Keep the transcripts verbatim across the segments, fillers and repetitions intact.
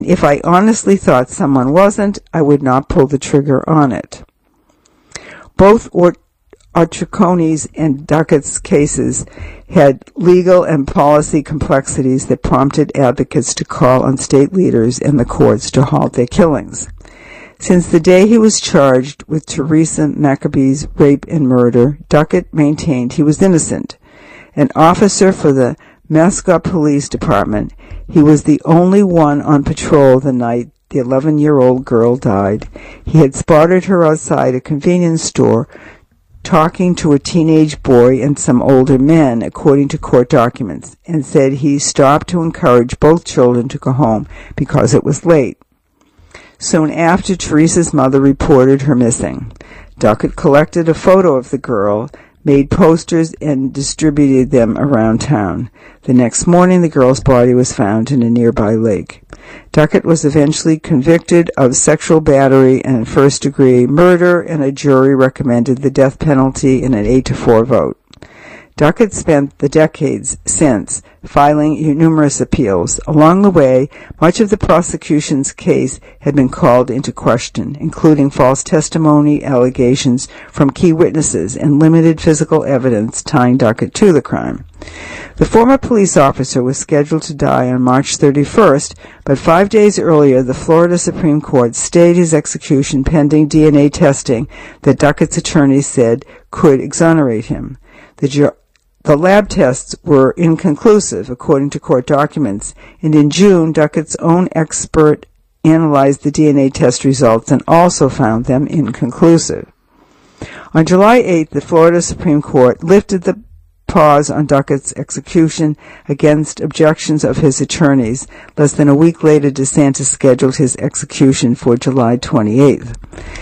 If I honestly thought someone wasn't, I would not pull the trigger on it. Both or- Occhicone's and Duckett's cases had legal and policy complexities that prompted advocates to call on state leaders and the courts to halt their killings. Since the day he was charged with Teresa Maccabee's rape and murder, Duckett maintained he was innocent. An officer for the Mascot Police Department, he was the only one on patrol the night the eleven-year-old girl died. He had spotted her outside a convenience store talking to a teenage boy and some older men, according to court documents, and said he stopped to encourage both children to go home because it was late. Soon after, Teresa's mother reported her missing. Duckett collected a photo of the girl, made posters, and distributed them around town. The next morning, the girl's body was found in a nearby lake. Duckett was eventually convicted of sexual battery and first-degree murder, and a jury recommended the death penalty in an eight to four vote. Duckett spent the decades since filing numerous appeals. Along the way, much of the prosecution's case had been called into question, including false testimony, allegations from key witnesses, and limited physical evidence tying Duckett to the crime. The former police officer was scheduled to die on March thirty-first, but five days earlier the Florida Supreme Court stayed his execution pending D N A testing that Duckett's attorney said could exonerate him. The ju- The lab tests were inconclusive, according to court documents, and in June, Duckett's own expert analyzed the D N A test results and also found them inconclusive. On July eighth, the Florida Supreme Court lifted the pause on Duckett's execution against objections of his attorneys. Less than a week later, DeSantis scheduled his execution for July twenty-eighth.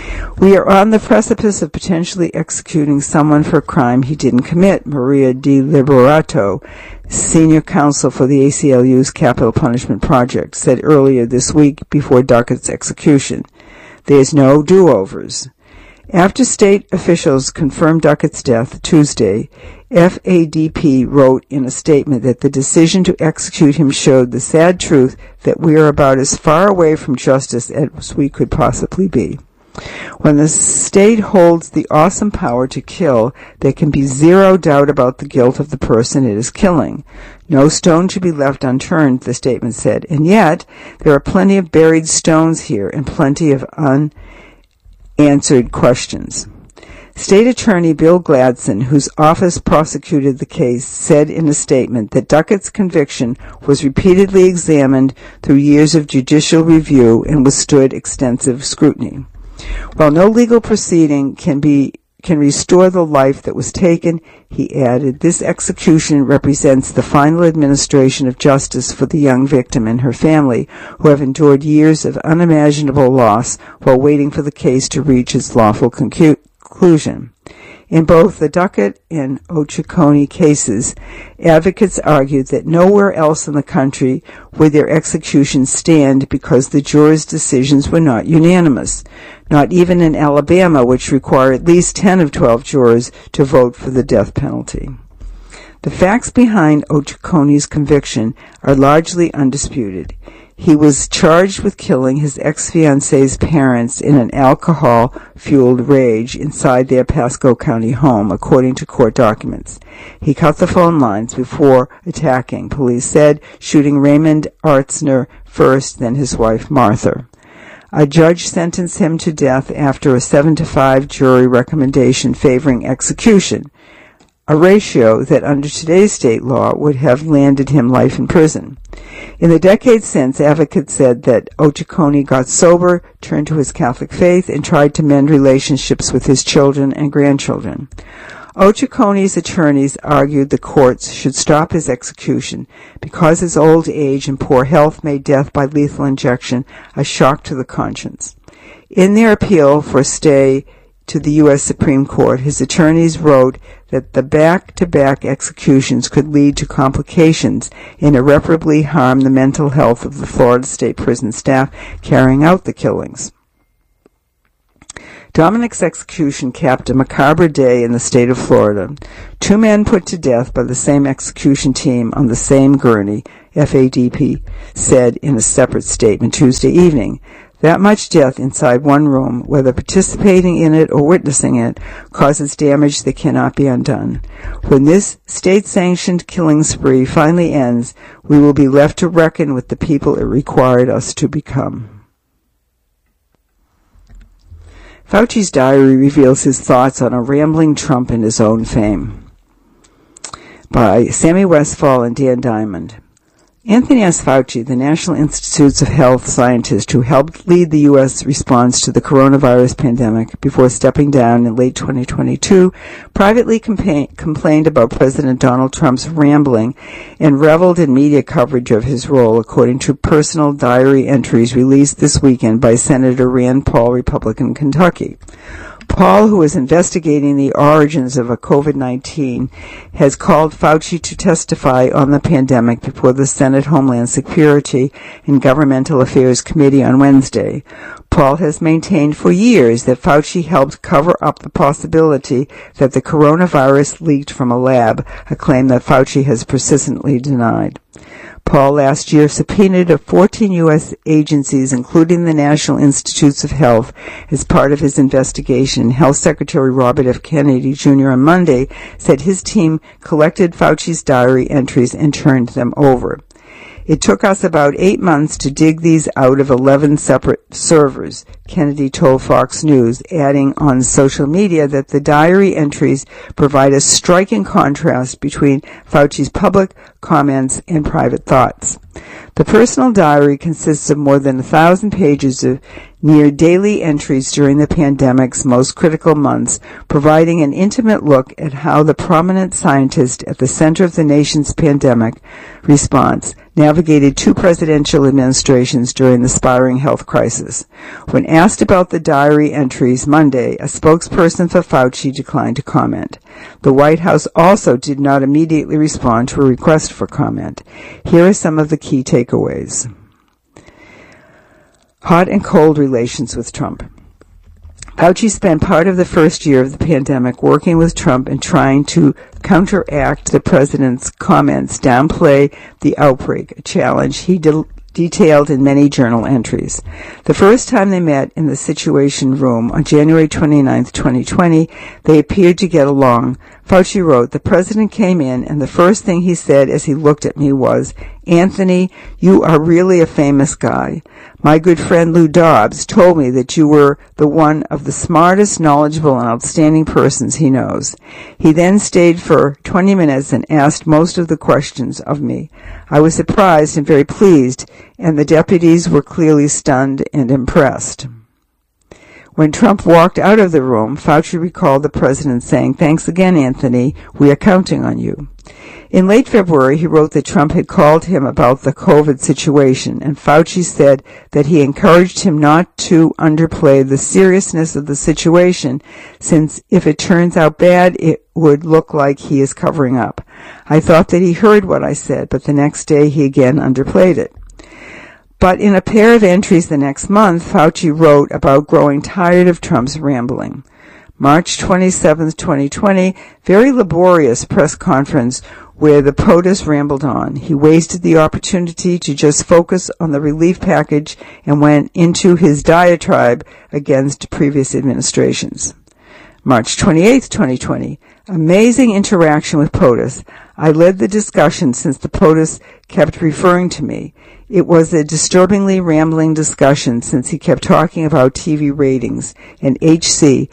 We are on the precipice of potentially executing someone for a crime he didn't commit, Maria Di Liberato, senior counsel for the A C L U's Capital Punishment Project, said earlier this week before Duckett's execution. There's no do-overs. After state officials confirmed Duckett's death Tuesday, F A D P wrote in a statement that the decision to execute him showed the sad truth that we are about as far away from justice as we could possibly be. When the state holds the awesome power to kill, there can be zero doubt about the guilt of the person it is killing. No stone should be left unturned, the statement said, and yet there are plenty of buried stones here and plenty of unanswered questions. State Attorney Bill Gladson, whose office prosecuted the case, said in a statement that Duckett's conviction was repeatedly examined through years of judicial review and withstood extensive scrutiny. While no legal proceeding can be can restore the life that was taken, he added, this execution represents the final administration of justice for the young victim and her family, who have endured years of unimaginable loss while waiting for the case to reach its lawful conclusion. In both the Duckett and Occhiconee cases, advocates argued that nowhere else in the country would their executions stand because the jurors' decisions were not unanimous, not even in Alabama, which required at least ten of twelve jurors to vote for the death penalty. The facts behind Occhiconee's conviction are largely undisputed. He was charged with killing his ex-fiancee's parents in an alcohol-fueled rage inside their Pasco County home, according to court documents. He cut the phone lines before attacking, police said, shooting Raymond Artzner first, then his wife Martha. A judge sentenced him to death after a seven to five jury recommendation favoring execution, a ratio that under today's state law would have landed him life in prison. In the decades since, advocates said that Occhiconee got sober, turned to his Catholic faith, and tried to mend relationships with his children and grandchildren. Occhiconee's attorneys argued the courts should stop his execution because his old age and poor health made death by lethal injection a shock to the conscience. In their appeal for a stay to the U S Supreme Court, his attorneys wrote that the back-to-back executions could lead to complications and irreparably harm the mental health of the Florida State Prison staff carrying out the killings. Dominic's execution capped a macabre day in the state of Florida. Two men put to death by the same execution team on the same gurney, F A D P said in a separate statement Tuesday evening. That much death inside one room, whether participating in it or witnessing it, causes damage that cannot be undone. When this state-sanctioned killing spree finally ends, we will be left to reckon with the people it required us to become. Fauci's diary reveals his thoughts on a rambling Trump in his own fame. By Sammy Westfall and Dan Diamond. Anthony S. Fauci, the National Institutes of Health scientist who helped lead the U S response to the coronavirus pandemic before stepping down in late twenty twenty-two, privately compa- complained about President Donald Trump's rambling and reveled in media coverage of his role, according to personal diary entries released this weekend by Senator Rand Paul, Republican, Kentucky. Paul, who is investigating the origins of a COVID nineteen, has called Fauci to testify on the pandemic before the Senate Homeland Security and Governmental Affairs Committee on Wednesday. Paul has maintained for years that Fauci helped cover up the possibility that the coronavirus leaked from a lab, a claim that Fauci has persistently denied. Paul last year subpoenaed fourteen U S agencies, including the National Institutes of Health, as part of his investigation. Health Secretary Robert F. Kennedy Junior on Monday said his team collected Fauci's diary entries and turned them over. It took us about eight months to dig these out of eleven separate servers, Kennedy told Fox News, adding on social media that the diary entries provide a striking contrast between Fauci's public comments and private thoughts. The personal diary consists of more than a thousand pages of near daily entries during the pandemic's most critical months, providing an intimate look at how the prominent scientist at the center of the nation's pandemic response navigated two presidential administrations during the spiraling health crisis. When asked about the diary entries Monday, a spokesperson for Fauci declined to comment. The White House also did not immediately respond to a request for comment. Here are some of the key takeaways. Hot and cold relations with Trump. Fauci spent part of the first year of the pandemic working with Trump and trying to counteract the president's comments, downplay the outbreak, a challenge he de- detailed in many journal entries. The first time they met in the Situation Room on January twenty-ninth, twenty twenty, they appeared to get along. Fauci wrote, "The president came in, and the first thing he said as he looked at me was, 'Anthony, you are really a famous guy. My good friend Lou Dobbs told me that you were the one of the smartest, knowledgeable, and outstanding persons he knows.' He then stayed for twenty minutes and asked most of the questions of me. I was surprised and very pleased, and the deputies were clearly stunned and impressed." When Trump walked out of the room, Fauci recalled the president saying, "Thanks again, Anthony. We are counting on you." In late February, he wrote that Trump had called him about the COVID situation, and Fauci said that he encouraged him not to underplay the seriousness of the situation, since if it turns out bad, it would look like he is covering up. I thought that he heard what I said, but the next day he again underplayed it. But in a pair of entries the next month, Fauci wrote about growing tired of Trump's rambling. March twenty-seventh, twenty twenty, very laborious press conference where the POTUS rambled on. He wasted the opportunity to just focus on the relief package and went into his diatribe against previous administrations. March twenty-eighth, twenty twenty, amazing interaction with POTUS. I led the discussion since the POTUS kept referring to me. It was a disturbingly rambling discussion since he kept talking about T V ratings and H C,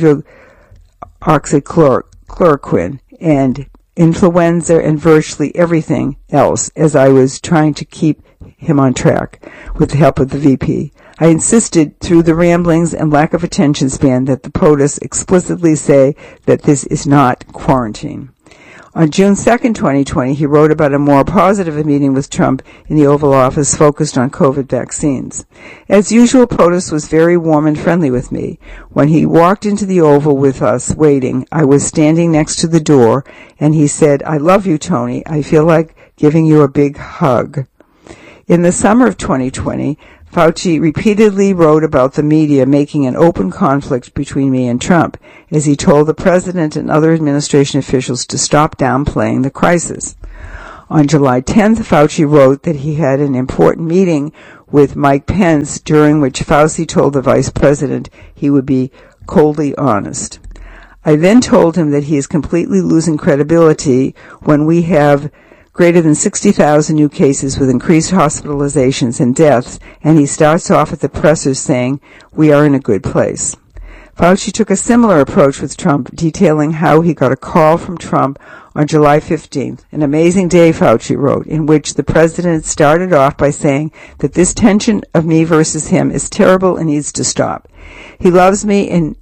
hydroxychloroquine, and influenza and virtually everything else as I was trying to keep him on track with the help of the V P. I insisted through the ramblings and lack of attention span that the POTUS explicitly say that this is not quarantine. On June second, twenty twenty, he wrote about a more positive meeting with Trump in the Oval Office focused on COVID vaccines. As usual, POTUS was very warm and friendly with me. When he walked into the Oval with us waiting, I was standing next to the door, and he said, "I love you, Tony. I feel like giving you a big hug." In the summer of twenty twenty, Fauci repeatedly wrote about the media making an open conflict between me and Trump, as he told the president and other administration officials to stop downplaying the crisis. On July tenth, Fauci wrote that he had an important meeting with Mike Pence, during which Fauci told the vice president he would be coldly honest. I then told him that he is completely losing credibility when we have greater than sixty thousand new cases with increased hospitalizations and deaths, and he starts off at the presser saying, "We are in a good place." Fauci took a similar approach with Trump, detailing how he got a call from Trump on July fifteenth, an amazing day, Fauci wrote, in which the president started off by saying that this tension of me versus him is terrible and needs to stop. He loves me and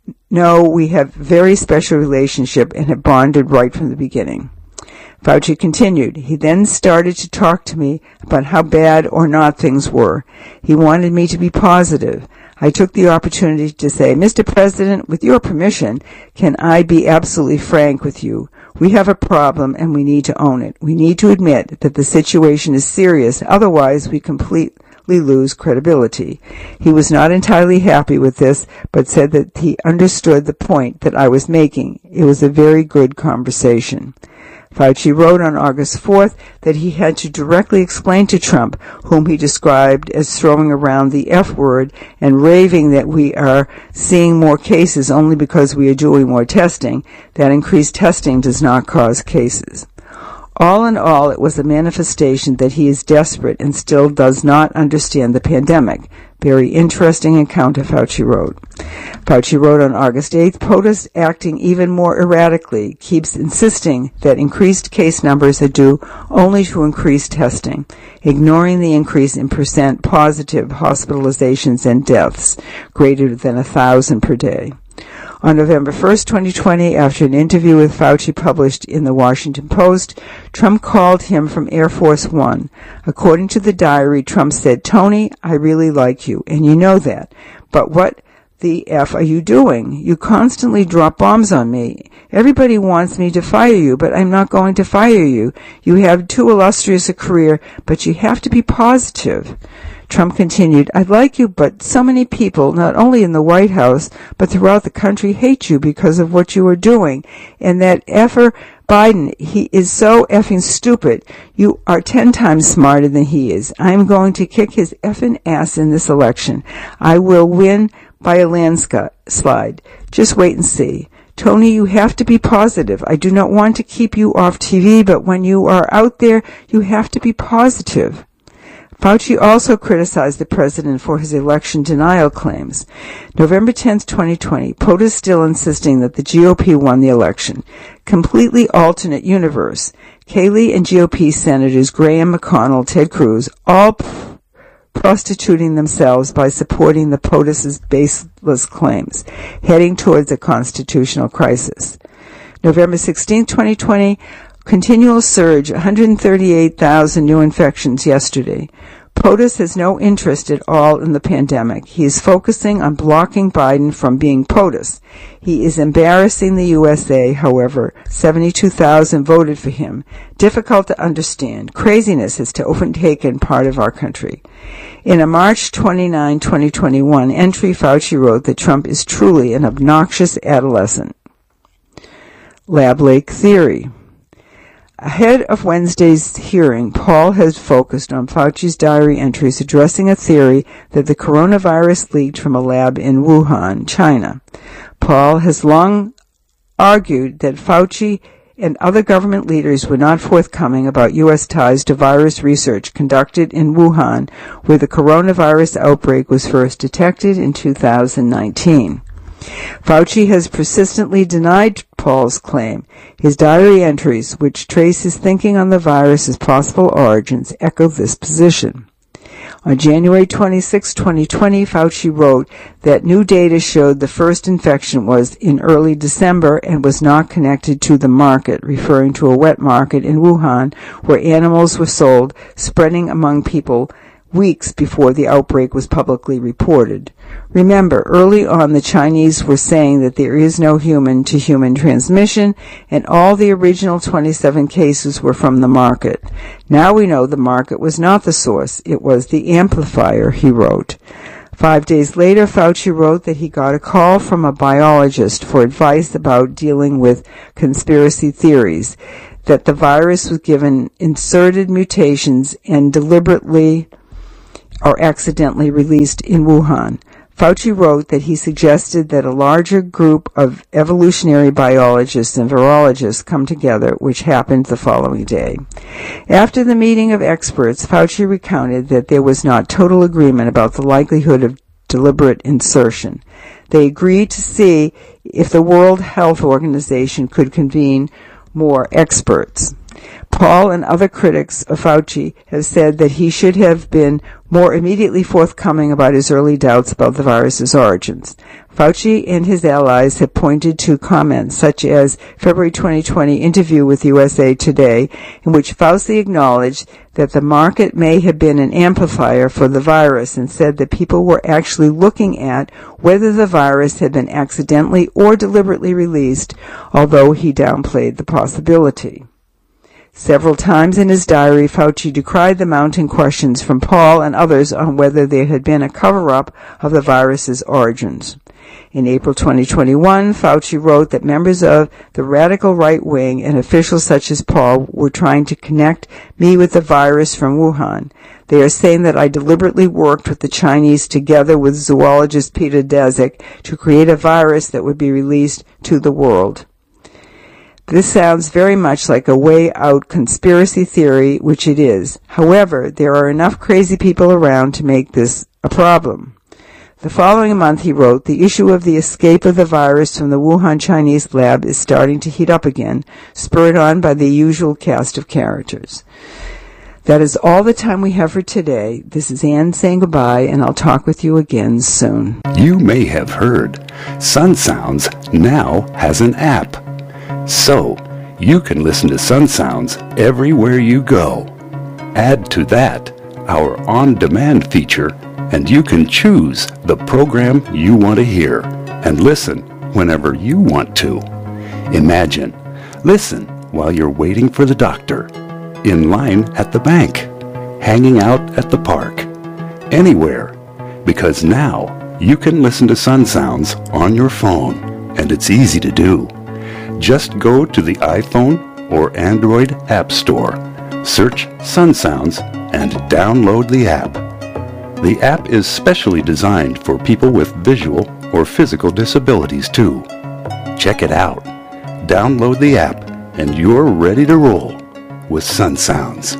no, we have a very special relationship and have bonded right from the beginning. Fauci continued. He then started to talk to me about how bad or not things were. He wanted me to be positive. I took the opportunity to say, "Mister President, with your permission, can I be absolutely frank with you? We have a problem and we need to own it. We need to admit that the situation is serious, otherwise we completely lose credibility." He was not entirely happy with this, but said that he understood the point that I was making. It was a very good conversation. Fauci wrote on August fourth that he had to directly explain to Trump, whom he described as throwing around the F word and raving that we are seeing more cases only because we are doing more testing, that increased testing does not cause cases. All in all, it was a manifestation that he is desperate and still does not understand the pandemic. Very interesting encounter, Fauci wrote. Fauci wrote on August eighth, POTUS, acting even more erratically, keeps insisting that increased case numbers are due only to increased testing, ignoring the increase in percent positive hospitalizations and deaths, greater than a thousand per day. On November first, twenty twenty, after an interview with Fauci published in the Washington Post, Trump called him from Air Force One. According to the diary, Trump said, "Tony, I really like you, and you know that. But what the F are you doing? You constantly drop bombs on me. Everybody wants me to fire you, but I'm not going to fire you. You have too illustrious a career, but you have to be positive." Trump continued, "I like you, but so many people, not only in the White House, but throughout the country, hate you because of what you are doing. And that effer Biden, he is so effing stupid. You are ten times smarter than he is. I'm going to kick his effing ass in this election. I will win by a landslide. Just wait and see. Tony, you have to be positive. I do not want to keep you off T V, but when you are out there, you have to be positive." Fauci also criticized the president for his election denial claims. November tenth, twenty twenty, POTUS still insisting that the G O P won the election. Completely alternate universe. Kayleigh and G O P Senators Graham, McConnell, Ted Cruz, all p- prostituting themselves by supporting the POTUS's baseless claims, heading towards a constitutional crisis. November sixteenth, twenty twenty, continual surge, one hundred thirty-eight thousand new infections yesterday. POTUS has no interest at all in the pandemic. He is focusing on blocking Biden from being POTUS. He is embarrassing the U S A, however. seventy-two thousand voted for him. Difficult to understand. Craziness has overtaken part of our country. In a March twenty-ninth, twenty twenty-one entry, Fauci wrote that Trump is truly an obnoxious adolescent. Lab Lake Theory. Ahead of Wednesday's hearing, Paul has focused on Fauci's diary entries addressing a theory that the coronavirus leaked from a lab in Wuhan, China. Paul has long argued that Fauci and other government leaders were not forthcoming about U S ties to virus research conducted in Wuhan, where the coronavirus outbreak was first detected in two thousand nineteen. Fauci has persistently denied Paul's claim. His diary entries, which trace his thinking on the virus's possible origins, echo this position. On January twenty-sixth, twenty twenty, Fauci wrote that new data showed the first infection was in early December and was not connected to the market, referring to a wet market in Wuhan where animals were sold, spreading among people weeks before the outbreak was publicly reported. Remember, early on the Chinese were saying that there is no human-to-human transmission, and all the original twenty-seven cases were from the market. Now we know the market was not the source, it was the amplifier, he wrote. Five days later, Fauci wrote that he got a call from a biologist for advice about dealing with conspiracy theories, that the virus was given inserted mutations and deliberately or accidentally released in Wuhan. Fauci wrote that he suggested that a larger group of evolutionary biologists and virologists come together, which happened the following day. After the meeting of experts, Fauci recounted that there was not total agreement about the likelihood of deliberate insertion. They agreed to see if the World Health Organization could convene more experts. Paul and other critics of Fauci have said that he should have been more immediately forthcoming about his early doubts about the virus's origins. Fauci and his allies have pointed to comments such as February twenty twenty interview with U S A Today, in which Fauci acknowledged that the market may have been an amplifier for the virus and said that people were actually looking at whether the virus had been accidentally or deliberately released, although he downplayed the possibility. Several times in his diary, Fauci decried the mounting questions from Paul and others on whether there had been a cover-up of the virus's origins. In April twenty twenty-one, Fauci wrote that members of the radical right wing and officials such as Paul were trying to connect me with the virus from Wuhan. They are saying that I deliberately worked with the Chinese together with zoologist Peter Daszak to create a virus that would be released to the world. This sounds very much like a way-out conspiracy theory, which it is. However, there are enough crazy people around to make this a problem. The following month, he wrote, the issue of the escape of the virus from the Wuhan Chinese lab is starting to heat up again, spurred on by the usual cast of characters. That is all the time we have for today. This is Anne saying goodbye, and I'll talk with you again soon. You may have heard Sun Sounds now has an app. So, you can listen to Sun Sounds everywhere you go. Add to that our on-demand feature, and you can choose the program you want to hear and listen whenever you want to. Imagine, listen while you're waiting for the doctor, in line at the bank, hanging out at the park, anywhere, because now you can listen to Sun Sounds on your phone, and it's easy to do. Just go to the iPhone or Android App Store, search Sun Sounds, and download the app. The app is specially designed for people with visual or physical disabilities too. Check it out. Download the app, and you're ready to roll with Sun Sounds.